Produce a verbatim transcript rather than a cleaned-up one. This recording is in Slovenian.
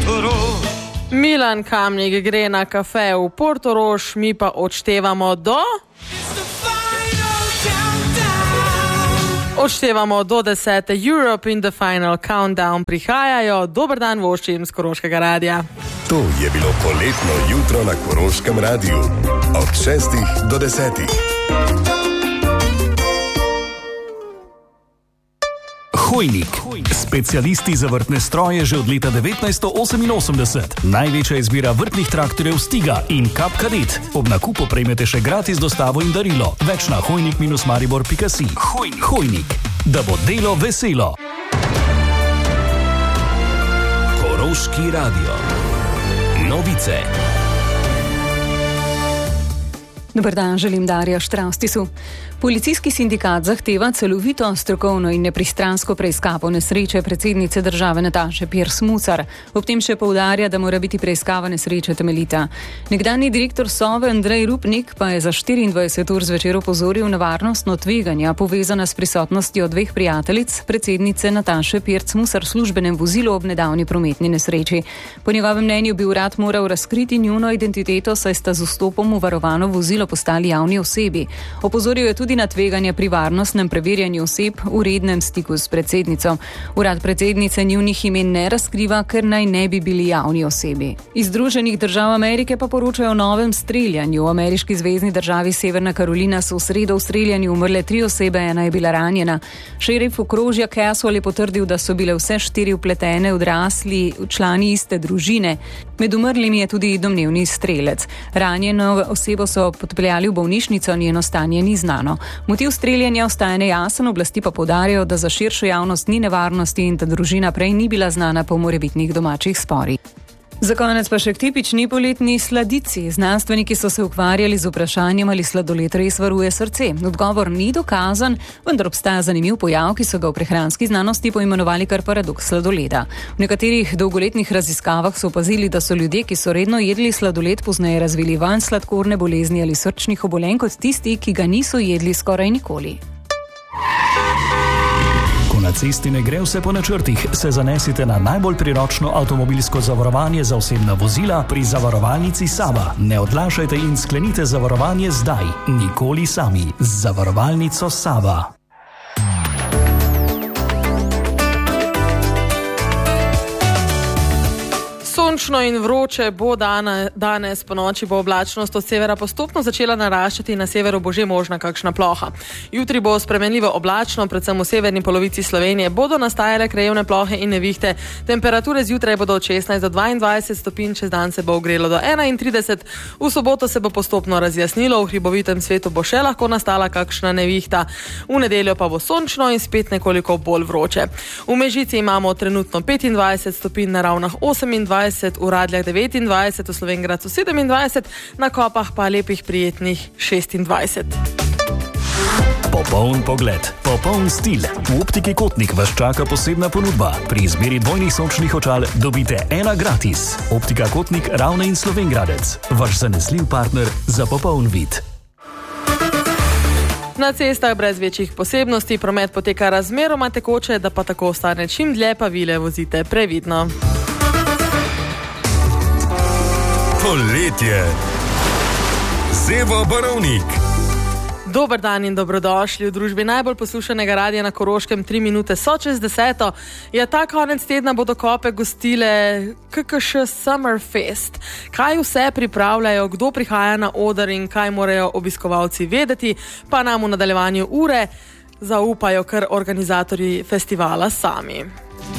Milan Kamnik gre na kafe v Portorož, mi pa odštevamo do... Odštevamo do desete. Europe in the Final Countdown prihajajo. Dober dan, voščim z Koroškega radija. To je bilo poletno jutro na Koroškem radiju. Od šestih do desetih. Hojnik. Specialisti za vrtne stroje že od leta devetnajststo oseminosemdeset. Največja izbira vrtnih traktorjev Stiga in Kap Kadet. Ob nakupu prejmete še gratis dostavo in darilo. Več na hojnik maribor pika si. Hojnik. Hojnik. Da bo delo veselo. Koroški radio. Novice. Dobar dan, želim Darja Štraustisu. Policijski sindikat zahteva celovito, strokovno in nepristransko preiskavo nesreče predsednice države Nataše Pirc Musar. Ob tem še poudarja, da mora biti preiskava nesreče temeljita. Nekdanji direktor Sove Andrej Rupnik pa je za štiriindvajset ur zvečer opozoril na varnostno tveganja povezana s prisotnostjo dveh prijateljic predsednice Nataše Pirc Musar v službenem vozilu ob nedavni prometni nesreči. Po njegovem mnenju bi urad moral razkriti njuno identiteto, saj sta z vstopom v varovano vozilo postali javni osebi. Opozoril je tudi na tveganje pri varnostnem preverjanju oseb v rednem stiku s predsednico. Urad predsednice njunih imen ne razkriva, ker naj ne bi bili javni osebi. Iz Združenih držav Amerike pa poročajo o novem streljanju. V ameriški zvezni državi Severna Karolina so v sredo v streljanju umrle tri osebe, ena je bila ranjena. Šerif okrožja Caswell je potrdil, da so bile vse štiri vpletene odrasli člani iste družine. Med umrlimi je tudi domnevni strelec. Ranjeno osebo so podpeljali v bolnišnico, njeno stanje ni znano. Motiv streljanja ostaja nejasen, oblasti pa poudarjajo, da za širšo javnost ni nevarnosti in da družina prej ni bila znana po morebitnih domačih sporih. Za konec pa še k tipični poletni sladici. Znanstveniki so se ukvarjali z vprašanjem, ali sladoled res varuje srce. Odgovor ni dokazan, vendar obstaja zanimiv pojav, ki so ga v prehranski znanosti poimenovali kar paradoks sladoleda. V nekaterih dolgoletnih raziskavah so opazili, da so ljudje, ki so redno jedli sladoled, pozneje razvili manj sladkorne bolezni ali srčnih obolenj kot tisti, ki ga niso jedli skoraj nikoli. Na cesti ne gre vse po načrtih, se zanesite na najbolj priročno avtomobilsko zavarovanje za osebna vozila pri zavarovalnici Sava. Ne odlašajte in sklenite zavarovanje zdaj. Nikoli sami. Z zavarovalnico Sava. Sončno in vroče bo dana, danes, po noči bo oblačnost od severa postopno začela naraščati, na severu bo že možna kakšna ploha. Jutri bo spremenljivo oblačno, predvsem v severni polovici Slovenije bodo nastajale krajevne plohe in nevihte. Temperature zjutraj bodo od šestnajst do dvaindvajset stopinj, čez dan se bo ogrelo do enaintrideset, v soboto se bo postopno razjasnilo, v hribovitem svetu bo še lahko nastala kakšna nevihta. V nedeljo pa bo sončno in spet nekoliko bolj vroče. V Mežici imamo trenutno petindvajset stopinj, na Ravnah osemindvajset, v Radljah devetindvajset, v Slovenj Gradcu sedemindvajset, na Kopah pa lepih prijetnih šestindvajset. Popoln pogled, popoln stil. V Optiki Kotnik vas čaka posebna ponudba. Pri izbiri dvojnih sončnih očal dobite ena gratis. Optika Kotnik, Ravne in Slovenj Gradec. Vaš zanesljiv partner za popoln vid. Na cestah brez večjih posebnosti promet poteka razmeroma tekoče, da pa tako ostane čim dlje, pa vile vozite previdno. Poletje. Zevo Barovnik. Dober dan in dobrodošli v družbi najbolj poslušanega radija na Koroškem. Tri minute so čez deseto. Ja, ta konec tedna bodo Kope gostile K K Š Summer Fest. Kaj vse pripravljajo, kdo prihaja na oder in kaj morajo obiskovalci vedeti, pa nam v nadaljevanju ure zaupajo kar organizatorji festivala sami.